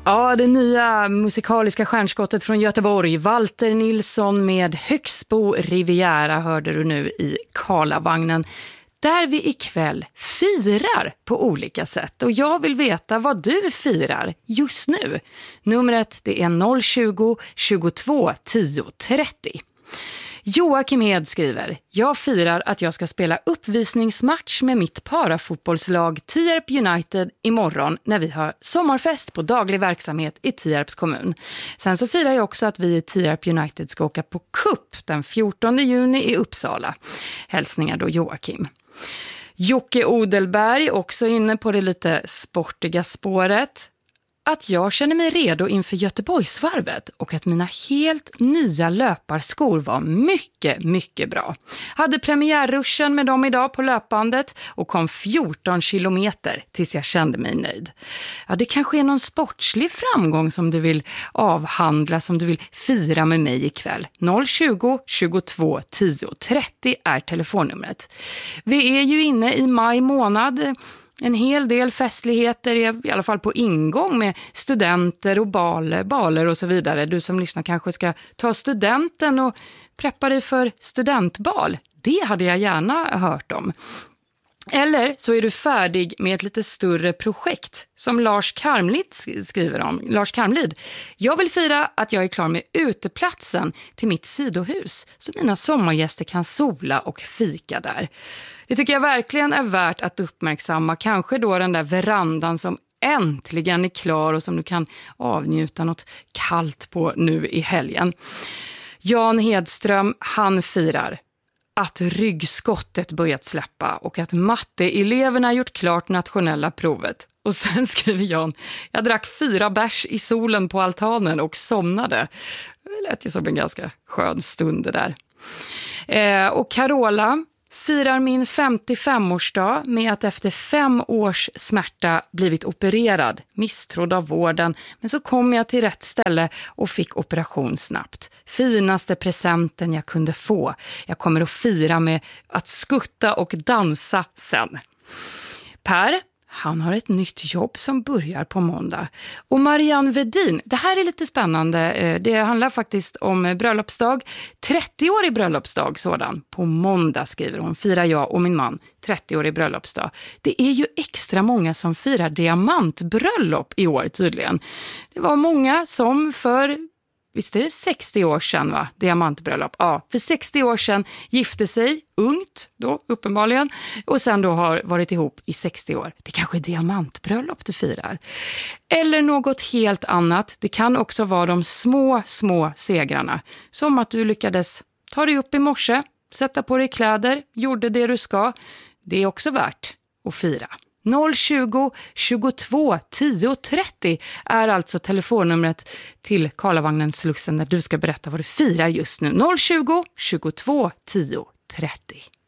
Ja, det nya musikaliska stjärnskottet från Göteborg, Walter Nilsson med Högsbo Riviera, hörde du nu i Karlavagnen. Där vi ikväll firar på olika sätt. Och jag vill veta vad du firar just nu. Numret det är 020 22 10 30. Joakim Hed skriver: jag firar att jag ska spela uppvisningsmatch med mitt parafotbollslag Tierp United imorgon när vi har sommarfest på daglig verksamhet i Tierps kommun. Sen så firar jag också att vi i Tierp United ska åka på cup den 14 juni i Uppsala. Hälsningar då Joakim. Jocke Odelberg också inne på det lite sportiga spåret. Att jag känner mig redo inför Göteborgsvarvet och att mina helt nya löparskor var mycket, mycket bra. Hade premiärruschen med dem idag på löpbandet och kom 14 kilometer tills jag kände mig nöjd. Ja, det kanske är någon sportslig framgång som du vill avhandla, som du vill fira med mig ikväll. 020 22 10 30 är telefonnumret. Vi är ju inne i maj månad. En hel del festligheter är i alla fall på ingång med studenter och baler och så vidare. Du som lyssnar kanske ska ta studenten och preppa dig för studentbal. Det hade jag gärna hört om. Eller så är du färdig med ett lite större projekt som Lars Karmlid skriver om. Lars Karmlid: jag vill fira att jag är klar med uteplatsen till mitt sidohus så mina sommargäster kan sola och fika där. Det tycker jag verkligen är värt att uppmärksamma. Kanske då den där verandan som äntligen är klar och som du kan avnjuta något kallt på nu i helgen. Jan Hedström, han firar att ryggskottet börjat släppa och att matteeleverna gjort klart nationella provet. Och sen skriver Jan: jag drack 4 bärs i solen på altanen och somnade. Det lät ju som en ganska skön stund det där. Och Carola firar min 55-årsdag med att efter 5 års smärta blivit opererad, misstrodd av vården, men så kom jag till rätt ställe och fick operation snabbt. Finaste presenten jag kunde få. Jag kommer att fira med att skutta och dansa sen. Per, han har ett nytt jobb som börjar på måndag. Och Marianne Vedin, det här är lite spännande. Det handlar faktiskt om bröllopsdag. 30-årig bröllopsdag sådan. På måndag, skriver hon, firar jag och min man 30-årig bröllopsdag. Det är ju extra många som firar diamantbröllop i år tydligen. Det var många som visst är det 60 år sedan, va? Diamantbröllop. Ja, för 60 år sedan gifte sig ungt då uppenbarligen och sen då har varit ihop i 60 år. Det kanske är diamantbröllop du firar. Eller något helt annat. Det kan också vara de små segrarna. Som att du lyckades ta dig upp i morse, sätta på dig kläder, gjorde det du ska. Det är också värt att fira. 020 22 10 30 är alltså telefonnumret till Karlavagnens Slussen när du ska berätta vad du firar just nu. 020 22 10 30.